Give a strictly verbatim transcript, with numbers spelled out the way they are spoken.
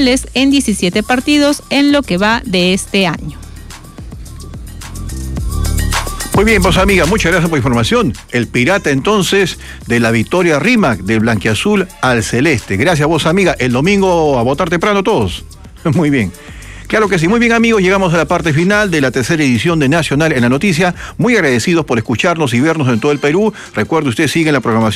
goles en diecisiete partidos en lo que va de este año. Muy bien, vos amiga, muchas gracias por la información. El pirata entonces de la victoria Rímac, del blanquiazul al celeste. Gracias vos amiga, el domingo a votar temprano todos. Muy bien. Claro que sí, muy bien amigos, llegamos a la parte final de la tercera edición de Nacional en la Noticia. Muy agradecidos por escucharnos y vernos en todo el Perú. Recuerde, usted sigue en la programación